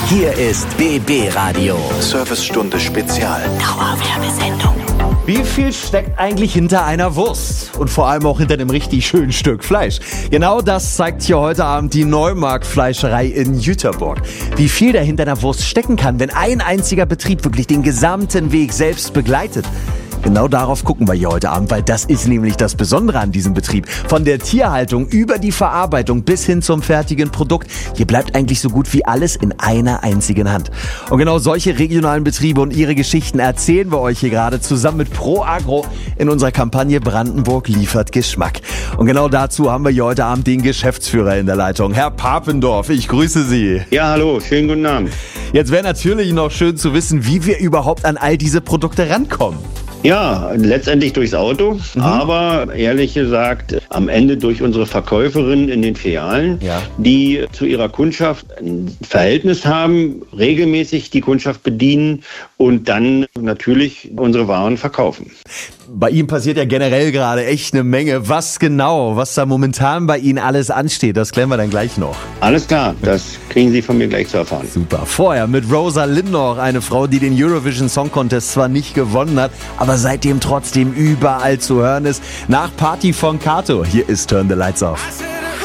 Hier ist BB Radio. Servicestunde Spezial. Dauerwerbesendung. Wie viel steckt eigentlich hinter einer Wurst? Und vor allem auch hinter einem richtig schönen Stück Fleisch. Genau das zeigt hier heute Abend die Neumarkt-Fleischerei in Jüterborg. Wie viel da hinter einer Wurst stecken kann, wenn ein einziger Betrieb wirklich den gesamten Weg selbst begleitet. Genau darauf gucken wir hier heute Abend, weil das ist nämlich das Besondere an diesem Betrieb. Von der Tierhaltung über die Verarbeitung bis hin zum fertigen Produkt. Hier bleibt eigentlich so gut wie alles in einer einzigen Hand. Und genau solche regionalen Betriebe und ihre Geschichten erzählen wir euch hier gerade zusammen mit Pro Agro in unserer Kampagne Brandenburg liefert Geschmack. Und genau dazu haben wir hier heute Abend den Geschäftsführer in der Leitung, Herr Papendorf. Ich grüße Sie. Ja, hallo, schönen guten Abend. Jetzt wäre natürlich noch schön zu wissen, wie wir überhaupt an all diese Produkte rankommen. Ja, letztendlich durchs Auto, aber ehrlich gesagt am Ende durch unsere Verkäuferinnen in den Filialen, die zu ihrer Kundschaft ein Verhältnis haben, regelmäßig die Kundschaft bedienen und dann natürlich unsere Waren verkaufen. Bei Ihnen passiert ja generell gerade echt eine Menge. Was da momentan bei Ihnen alles ansteht, das klären wir dann gleich noch. Alles klar, das kriegen Sie von mir gleich zu erfahren. Super. Vorher mit Rosa Lindor, eine Frau, die den Eurovision Song Contest zwar nicht gewonnen hat, aber seitdem trotzdem überall zu hören ist. Nach Party von Kato. Hier ist Turn the Lights Off.